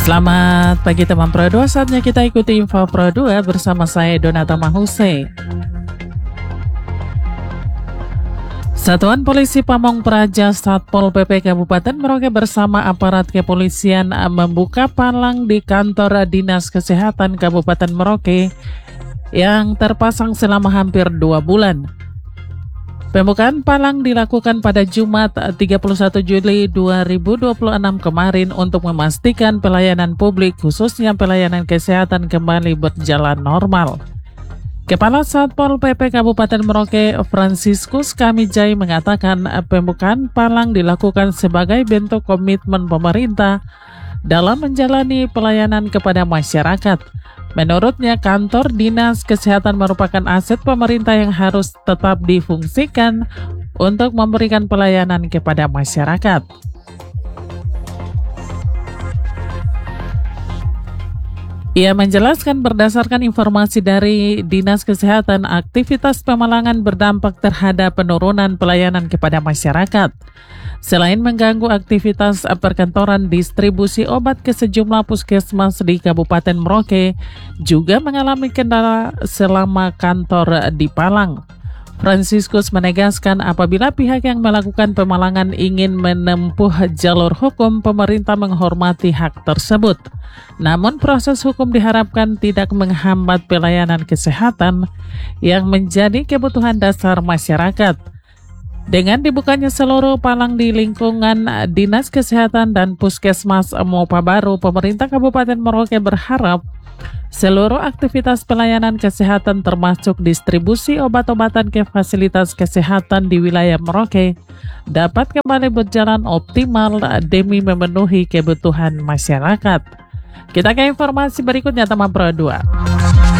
Selamat pagi teman Pro 2, saatnya kita ikuti info Pro 2 bersama saya Donata Mahuse. Satuan Polisi Pamong Praja Satpol PP Kabupaten Merauke bersama aparat kepolisian membuka palang di kantor Dinas Kesehatan Kabupaten Merauke yang terpasang selama hampir 2 bulan. Pembukaan palang dilakukan pada Jumat 31 Juli 2026 kemarin untuk memastikan pelayanan publik khususnya pelayanan kesehatan kembali berjalan normal. Kepala Satpol PP Kabupaten Merauke Franciscus Kamijai mengatakan pembukaan palang dilakukan sebagai bentuk komitmen pemerintah dalam menjalani pelayanan kepada masyarakat. Menurutnya, kantor Dinas Kesehatan merupakan aset pemerintah yang harus tetap difungsikan untuk memberikan pelayanan kepada masyarakat. Ia menjelaskan berdasarkan informasi dari Dinas Kesehatan, aktivitas pemalangan berdampak terhadap penurunan pelayanan kepada masyarakat. Selain mengganggu aktivitas perkantoran, distribusi obat ke sejumlah puskesmas di Kabupaten Merauke juga mengalami kendala selama kantor dipalang. Franciscus menegaskan apabila pihak yang melakukan pemalangan ingin menempuh jalur hukum, pemerintah menghormati hak tersebut. Namun proses hukum diharapkan tidak menghambat pelayanan kesehatan yang menjadi kebutuhan dasar masyarakat. Dengan dibukanya seluruh palang di lingkungan Dinas Kesehatan dan Puskesmas Mopa Baru, pemerintah Kabupaten Merauke berharap seluruh aktivitas pelayanan kesehatan termasuk distribusi obat-obatan ke fasilitas kesehatan di wilayah Merauke dapat kembali berjalan optimal demi memenuhi kebutuhan masyarakat. Kita ke informasi berikutnya teman Pro 2.